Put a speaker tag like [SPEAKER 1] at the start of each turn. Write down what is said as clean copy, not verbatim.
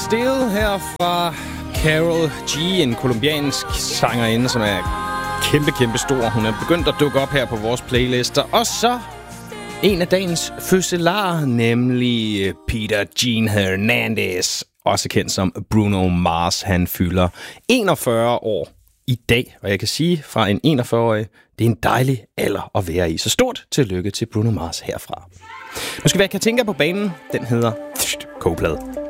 [SPEAKER 1] Still her fra Karol G, en kolumbiansk sangerinde, som er kæmpe stor. Hun er begyndt at dukke op her på vores playlister. Og så en af dagens fødselarer, nemlig Peter Gene Hernandez, også kendt som Bruno Mars. Han fylder 41 år i dag, og jeg kan sige fra en 41-årig, det er en dejlig alder at være i. Så stort tillykke til Bruno Mars herfra. Nu skal vi have Katinka på banen. Den hedder Kogeplade.